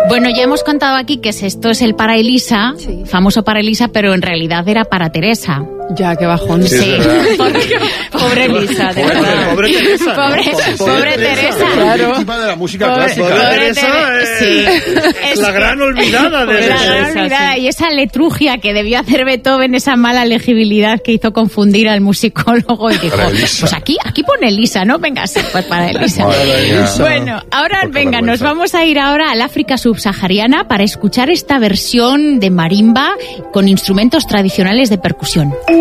Bueno, ya hemos contado aquí que esto es el para Elisa, famoso para Elisa, pero en realidad era para Teresa. Ya, qué bajón. Sí. Pobre Elisa, de verdad. Pobre Teresa. Pobre Teresa. Claro. Víctima de la música clásica. Pobre Teresa es la gran olvidada de la gran olvidada. Sí. Y esa letrugia que debió hacer Beethoven, esa mala legibilidad que hizo confundir al musicólogo y dijo, pues aquí pone Elisa, ¿no? Venga, sí, pues para Elisa. Bueno, ahora venga, nos vamos a ir ahora al África subsahariana para escuchar esta versión de marimba con instrumentos tradicionales de percusión.